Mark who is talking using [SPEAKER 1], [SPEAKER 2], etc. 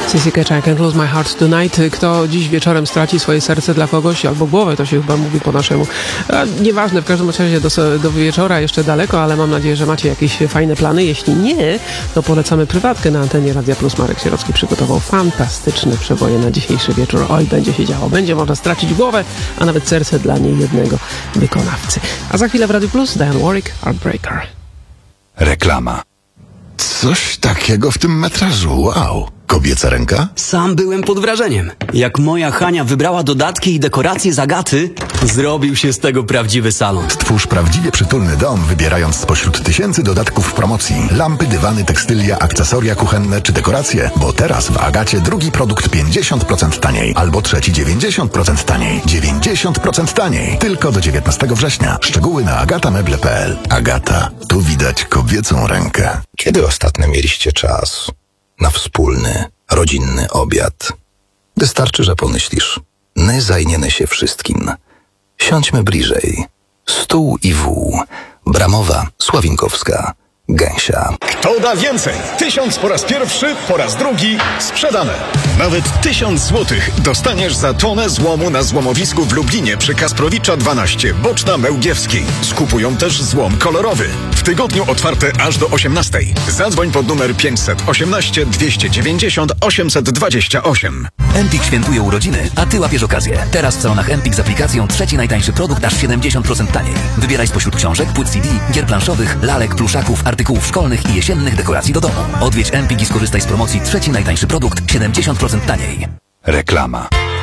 [SPEAKER 1] Sissy Catch, I Can't Lose My Heart Tonight. Kto dziś wieczorem straci swoje serce dla kogoś, albo głowę, to się chyba mówi po naszemu. Nieważne, w każdym razie do wieczora jeszcze daleko, ale mam nadzieję, że macie jakieś fajne plany. Jeśli nie, to polecamy prywatkę na antenie Radia Plus. Marek Sierocki przygotował fantastyczne przeboje na dzisiejszy wieczór. Oj, będzie się działo. Będzie można stracić głowę, a nawet serce dla niejednego wykonawcy. A za chwilę w Radiu Plus Diane Warwick, Heartbreaker.
[SPEAKER 2] Reklama.
[SPEAKER 3] Coś takiego w tym metrażu, wow. Kobieca ręka?
[SPEAKER 4] Sam byłem pod wrażeniem. Jak moja Hania wybrała dodatki i dekoracje z Agaty, zrobił się z tego prawdziwy salon.
[SPEAKER 3] Stwórz prawdziwie przytulny dom, wybierając spośród tysięcy dodatków w promocji. Lampy, dywany, tekstylia, akcesoria kuchenne czy dekoracje, bo teraz w Agacie drugi produkt 50% taniej, albo trzeci 90% taniej. 90% taniej. Tylko do 19 września. Szczegóły na agatameble.pl. Agata. Tu widać kobiecą rękę.
[SPEAKER 5] Kiedy ostatnio mieliście czas na wspólny, rodzinny obiad? Wystarczy, że pomyślisz. Nie zajmiemy się wszystkim. Siądźmy bliżej. Stół i wół. Bramowa, Sławinkowska, Gęsia.
[SPEAKER 6] Kto da więcej? 1000 po raz pierwszy, po raz drugi sprzedane. Nawet 1000 złotych dostaniesz za tonę złomu na złomowisku w Lublinie przy Kasprowicza 12, Boczna Mełgiewskiej. Skupują też złom kolorowy. W tygodniu otwarte aż do 18. Zadzwoń pod numer 518 290 828.
[SPEAKER 7] Empik świętuje urodziny, a ty łapiesz okazję. Teraz w salonach Empik z aplikacją trzeci najtańszy produkt aż 70% taniej. Wybieraj spośród książek, płyt CD, gier planszowych, lalek, pluszaków, artykułów szkolnych i jesiennych dekoracji do domu. Odwiedź Empik i skorzystaj z promocji trzeci najtańszy produkt 70% taniej.
[SPEAKER 2] Reklama.